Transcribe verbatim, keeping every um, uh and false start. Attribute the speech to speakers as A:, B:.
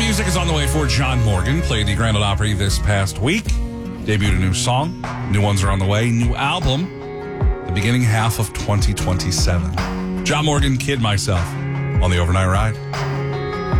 A: music is on the way for John Morgan. Played the Grand Ole Opry this past week. Debuted a new song. New ones are on the way. New album. The beginning half of twenty twenty-seven. John Morgan, Kid Myself on the Overnight Ride.